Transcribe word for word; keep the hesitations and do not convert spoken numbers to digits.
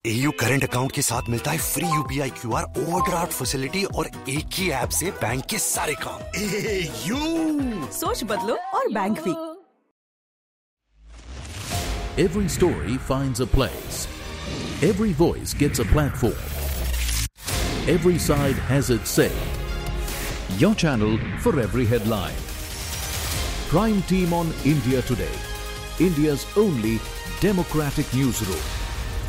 AU current account के साथ मिलता है free UPI QR overdraft facility और एक ही ऐप से बैंक के सारे काम। एयू सोच बदलो और बैंक भी। Every story finds a place. Every voice gets a platform. Every side has its say. Your channel for every headline. Prime Team on India Today. India's only democratic newsroom.